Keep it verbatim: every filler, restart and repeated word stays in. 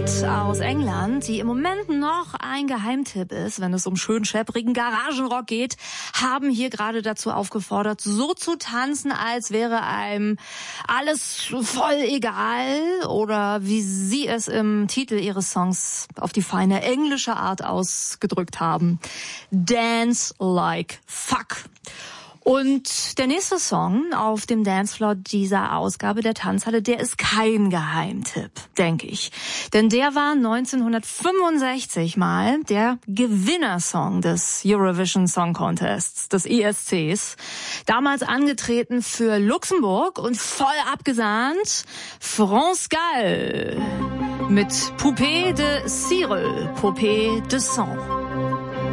Band aus England, die im Moment noch ein Geheimtipp ist, wenn es um schön schepprigen Garagenrock geht, haben hier gerade dazu aufgefordert, so zu tanzen, als wäre einem alles voll egal, oder wie sie es im Titel ihres Songs auf die feine englische Art ausgedrückt haben: Dance like fuck. Und der nächste Song auf dem Dancefloor dieser Ausgabe der Tanzhalle, der ist kein Geheimtipp, denke ich. Denn der war neunzehnhundertfünfundsechzig mal der Gewinnersong des Eurovision Song Contests, des E S Cs. Damals angetreten für Luxemburg und voll abgesahnt France Gall mit Poupée de Cyril, Poupée de Sang.